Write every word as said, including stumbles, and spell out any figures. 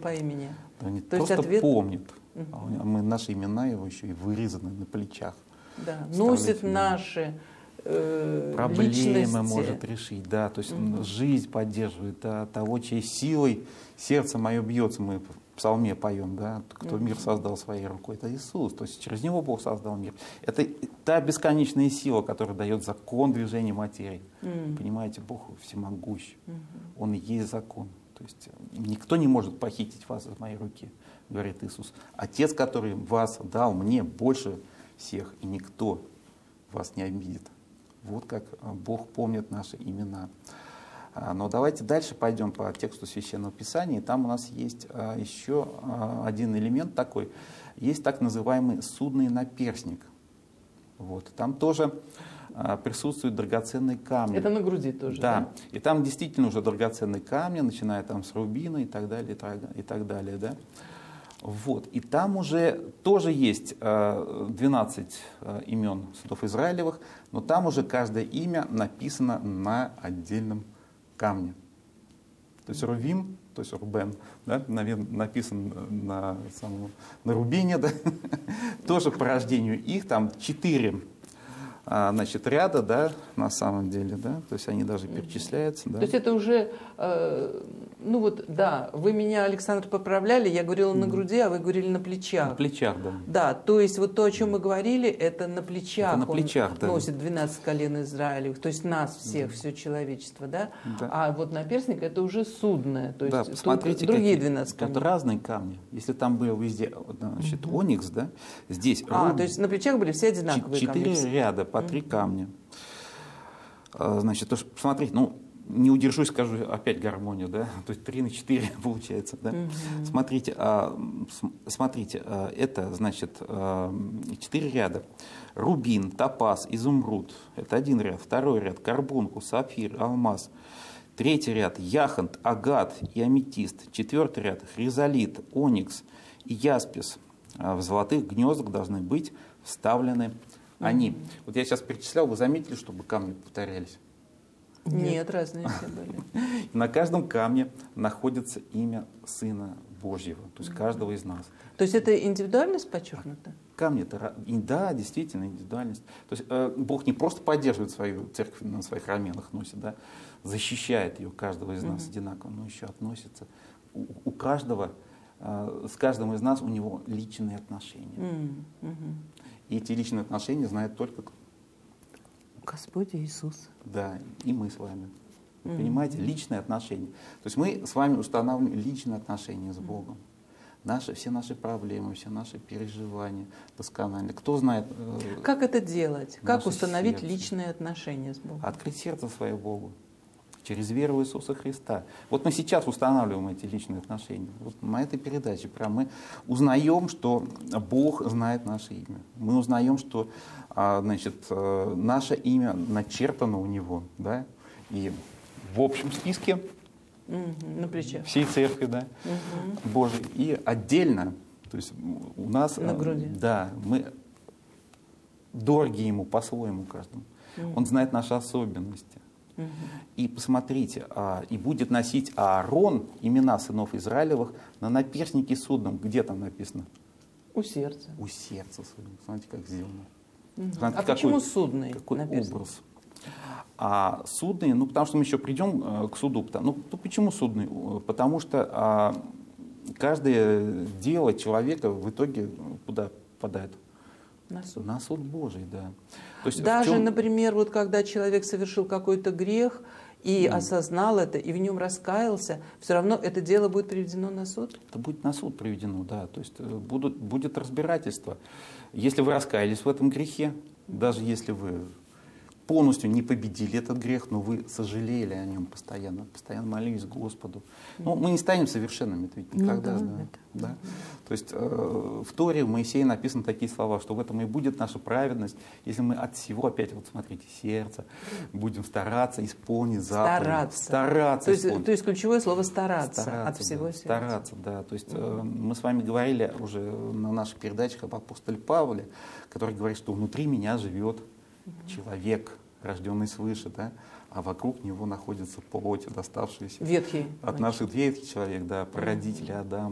по имени. Да, не То просто есть ответ... помнит, Угу. а мы, наши имена его еще и вырезаны на плечах. Да, носит наши э, проблемы личности. может решить, да, то есть Угу. жизнь поддерживает, да, того, чьей силой сердце мое бьется, мы в псалме поем, да, кто угу. мир создал своей рукой, это Иисус, то есть через него Бог создал мир. Это та бесконечная сила, которая дает закон движения материи. Угу. Понимаете, Бог всемогущ, угу. Он и есть закон. То есть никто не может похитить вас из моей руки, говорит Иисус. Отец, который вас дал мне больше всех, и никто вас не обидит. Вот как Бог помнит наши имена. Но давайте дальше пойдем по тексту Священного Писания. Там у нас есть еще один элемент такой. Есть так называемый судный наперстник. Вот. Там тоже присутствуют драгоценные камни. Это на груди тоже, да? Да. И там действительно уже драгоценные камни, начиная там с рубина и так далее, и так далее. Да? Вот. И там уже тоже есть двенадцать имен сынов Израилевых, но там уже каждое имя написано на отдельном камне. То есть Рувим, то есть Рубен, да, написан на, самом, на рубине, да, тоже по рождению их, там четыре значит, ряда, да, на самом деле, да, то есть они даже перечисляются. Да. То есть это уже, э, ну вот, да, вы меня, Александр, поправляли, я говорила на груди, а вы говорили на плечах. На плечах, да. Да, то есть вот то, о чем мы говорили, это на плечах. Это на плечах, он да. носит двенадцать колен Израилевых, то есть нас всех, да. Все человечество, да? Да. А вот наперстник это уже судное, то есть да, посмотрите, другие двенадцать камней. Тут разные камни. Если там был везде, значит, угу. оникс, да, здесь... А, руб... то есть на плечах были все одинаковые Четыре камни. ряда по три камня. Значит, то, что, посмотрите, ну, не удержусь, скажу опять гармонию, да, то есть три на четыре получается, да. Угу. Смотрите, а, смотрите, а, это, значит, четыре ряда. Рубин, топаз, изумруд, это один ряд. Второй ряд, карбункул, сапфир, алмаз. Третий ряд, яхонт, агат и аметист. Четвертый ряд, хризолит, оникс и яспис. В золотых гнездах должны быть вставлены они. Mm-hmm. Вот я сейчас перечислял, вы заметили, чтобы камни повторялись? Нет, Нет разные все были. На каждом камне находится имя Сына Божьего, то есть mm-hmm. каждого из нас. То есть это индивидуальность подчеркнута? Камни, это, да, действительно, индивидуальность. То есть э, Бог не просто поддерживает свою церковь на своих раменах, носит, да, защищает ее, каждого из нас mm-hmm. одинаково, но еще относится. У, у каждого, э, с каждым из нас у него личные отношения. Mm-hmm. И эти личные отношения знает только Господь Иисус. Да, и мы с вами. Вы mm-hmm. понимаете, личные отношения. То есть мы с вами устанавливаем личные отношения с Богом. Наши, все наши проблемы, все наши переживания досконально. Кто знает... Э, как это делать? Как установить сердце. Личные отношения с Богом? Открыть сердце свое Богу. Через веру в Иисуса Христа. Вот мы сейчас устанавливаем эти личные отношения. Вот на этой передаче прям мы узнаем, что Бог знает наше имя. Мы узнаем, что значит, наше имя начертано у Него. Да? И в общем списке угу, на плечах. Всей церкви, да, угу. Божией. И отдельно, то есть у нас... На груди. Да, мы дороги Ему по-своему каждому. Угу. Он знает наши особенности. Угу. И посмотрите, а, и будет носить Аарон имена сынов Израилевых на наперстнике судном. Где там написано? У сердца. У сердца своего. Смотрите, как сделано. Угу. Смотрите, а какой, почему судный какой наперстник? Образ. А судный, ну потому что мы еще придем а, к суду. Ну, ну почему судный? Потому что а, каждое дело человека в итоге куда попадает? На суд. На суд Божий, да. То есть даже, чем... например, вот когда человек совершил какой-то грех и mm. осознал это, и в нем раскаялся, все равно это дело будет приведено на суд? Это будет на суд приведено, да. То есть будут, будет разбирательство. Если вы раскаялись в этом грехе, даже если вы полностью не победили этот грех, но вы сожалели о нем постоянно, постоянно молились Господу. Ну, мы не станем совершенными, это ведь никогда. Ну, да, да, да. Да? То есть э, в Торе у Моисея написаны такие слова, что в этом и будет наша праведность, если мы от всего, опять вот смотрите, сердца, будем стараться исполнить заповедь. Стараться. Стараться то, есть, исполнить. то есть ключевое слово стараться, стараться от всего да, сердца. Стараться, да. То есть э, мы с вами говорили уже на наших передачах об апостоле Павле, который говорит, что внутри меня живет человек, рожденный свыше, да, а вокруг него находится плоть, доставшаяся ветхий, от наших ветхий человек, да, прародители Адама.